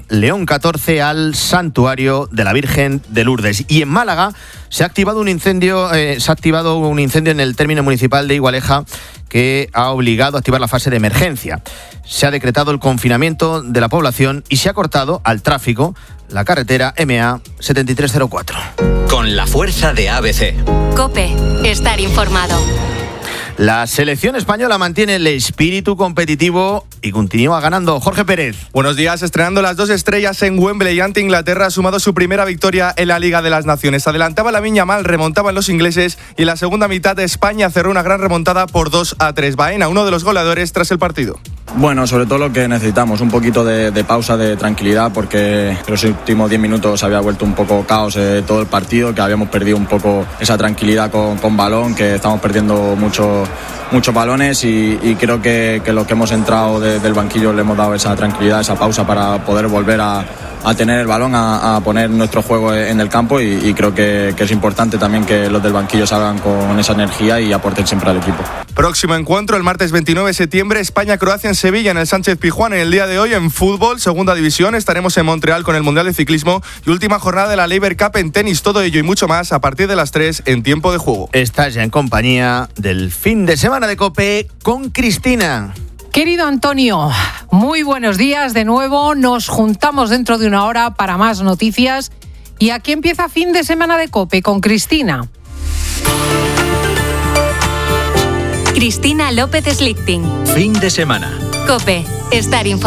León 14 al Santuario de la Virgen de Lourdes. Y en Málaga se ha activado un incendio en el término municipal de Igualeja que ha obligado a activar la fase de emergencia. Se ha decretado el confinamiento de la población y se ha cortado al tráfico la carretera MA 7304. Con la fuerza de ABC. COPE, estar informado. La selección española mantiene el espíritu competitivo y continúa ganando. Jorge Pérez. Buenos días. Estrenando las 2 estrellas en Wembley ante Inglaterra, ha sumado su primera victoria en la Liga de las Naciones. Adelantaba Lamine Yamal, remontaban los ingleses y en la segunda mitad de España cerró una gran remontada por 2-3. Baena, uno de los goleadores tras el partido. Bueno, sobre todo lo que necesitamos, un poquito de pausa, de tranquilidad, porque en los últimos 10 minutos había vuelto un poco caos todo el partido, que habíamos perdido un poco esa tranquilidad con balón, que estamos perdiendo muchos balones y creo que los que hemos entrado del banquillo le hemos dado esa tranquilidad, esa pausa para poder volver a tener el balón, a poner nuestro juego en el campo y creo que es importante también que los del banquillo salgan con esa energía y aporten siempre al equipo. Próximo encuentro el martes 29 de septiembre, España-Croacia en Sevilla, en el Sánchez-Pizjuán. En el día de hoy en fútbol, segunda división, estaremos en Montreal con el Mundial de Ciclismo y última jornada de la Laver Cup en tenis. Todo ello y mucho más a partir de las 3 en Tiempo de Juego. Estás ya en compañía del fin de semana de COPE con Cristina. Querido Antonio, muy buenos días de nuevo. Nos juntamos dentro de una hora para más noticias. Y aquí empieza fin de semana de COPE con Cristina. Cristina López Slichting. Fin de semana. COPE, estar informado.